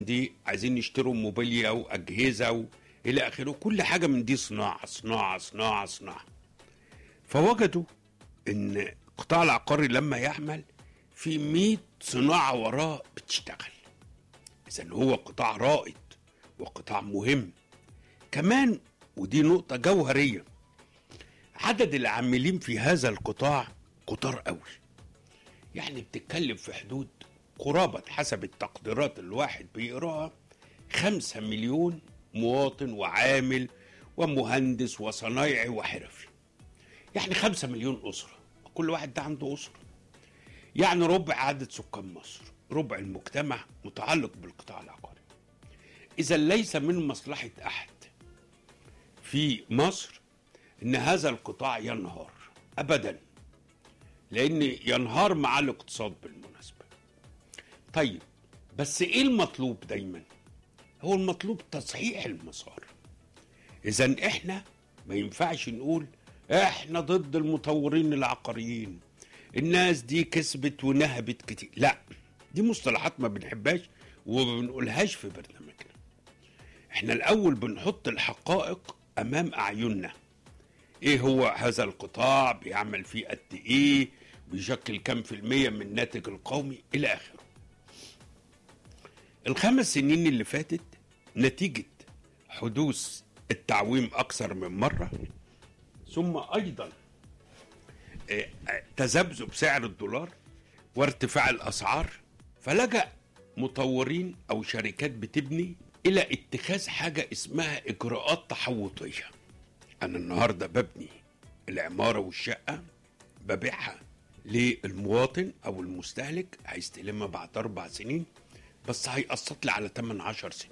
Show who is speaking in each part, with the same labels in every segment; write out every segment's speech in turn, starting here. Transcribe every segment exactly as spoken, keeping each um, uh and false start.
Speaker 1: دي عايزين يشتروا موبيليا واجهزه و... الى اخره، كل حاجه من دي صناعه صناعه صناعه صناعه. فوجدوا ان القطاع العقاري لما يعمل في مئة صناعه وراه بتشتغل. اذا هو قطاع رائد وقطاع مهم كمان. ودي نقطه جوهريه، عدد العاملين في هذا القطاع كتار قوي. يعني بتتكلم في حدود قرابة حسب التقديرات الواحد بيقراها خمسة مليون مواطن وعامل ومهندس وصنايعي وحرفي. يعني خمسة مليون أسرة، كل واحد ده عنده أسرة. يعني ربع عدد سكان مصر، ربع المجتمع متعلق بالقطاع العقاري. إذا ليس من مصلحة أحد في مصر إن هذا القطاع ينهار أبدا، لأن ينهار مع الاقتصاد بالمناسبة. طيب بس إيه المطلوب دايما؟ هو المطلوب تصحيح المسار. إذن إحنا ما ينفعش نقول إحنا ضد المطورين العقاريين، الناس دي كسبت ونهبت كتير. لا، دي مصطلحات ما بنحبهاش وما بنقولهاش في برنامجنا. إحنا الأول بنحط الحقائق أمام أعيننا. إيه هو هذا القطاع؟ بيعمل فيه قد إيه؟ بيشكل كم في المية من الناتج القومي؟ إلى آخره. الخمس سنين اللي فاتت نتيجة حدوث التعويم أكثر من مرة، ثم أيضا تذبذب سعر الدولار وارتفاع الأسعار، فلجأ مطورين أو شركات بتبني إلى اتخاذ حاجة اسمها إجراءات تحوطية. أنا النهاردة ببني العمارة والشقة، ببيعها للمواطن أو المستهلك، هيستلمها بعد أربع سنين، بس هيقسط لي على ثمانية عشر سنين.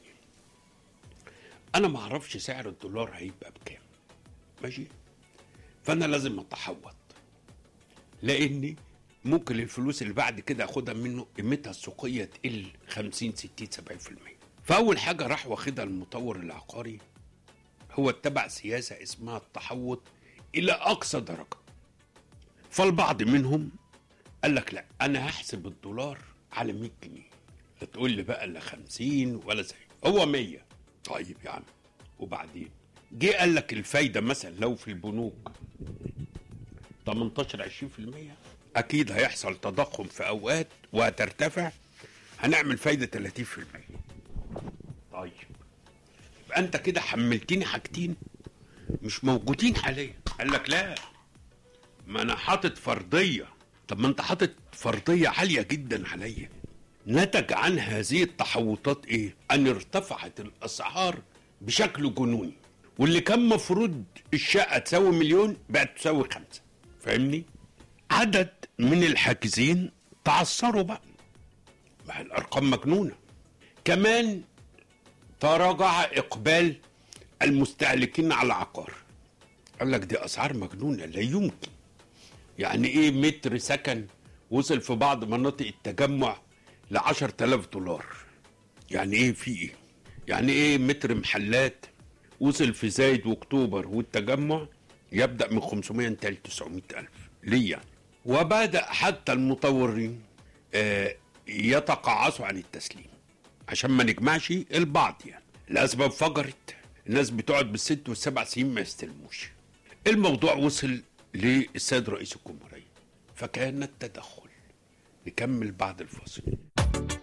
Speaker 1: أنا ما أعرفش سعر الدولار هيبقى بكام، ماشي؟ فأنا لازم أتحوط، لأني ممكن الفلوس اللي بعد كده أخدها منه قيمتها السوقية تقل خمسين ستين سبعين في المية. فأول حاجة راح واخدها المطور العقاري هو اتبع سياسة اسمها التحوط إلى أقصى درجة. فالبعض منهم قال لك لا، أنا هحسب الدولار على مية جنيه، لا تقول لي بقى لا خمسين ولا زي هو مية. طيب يا عم، وبعدين جه قال لك الفايدة مثلا لو في البنوك تمنتاشر عشرين في المية، أكيد هيحصل تضخم في أوقات وهترتفع، هنعمل فايدة ثلاثين في المية. طيب يبقى أنت كده حملتني حاجتين مش موجودين حاليا. قال لك لا، ما أنا حاطط فرضية. طب ما أنت حاطط فرضية عالية جدا عليا. نتج عن هذه التحوطات إيه؟ أن ارتفعت الأسعار بشكل جنوني، واللي كان مفروض الشقة تساوي مليون بقت تساوي خمسة. فاهمني؟ عدد من الحاجزين تعثروا بقى، مع الأرقام مجنونة. كمان تراجع إقبال المستهلكين على العقار. قال لك دي أسعار مجنونة، لا يمكن. يعني إيه متر سكن وصل في بعض مناطق التجمع ل عشرة آلاف دولار؟ يعني إيه في إيه؟ يعني إيه متر محلات وصل في زايد واكتوبر والتجمع يبدأ من خمسمية انتهى تسعمية ألف؟ ليه يعني؟ وبدأ حتى المطورين آه يتقاعسوا عن التسليم عشان ما نجمعش البعض. يعني الأسباب فجرت، الناس بتقعد بالست والسبع سنين ما يستلموش. الموضوع وصل للسيد رئيس الجمهورية، فكان التدخل. نكمل بعد الفاصل.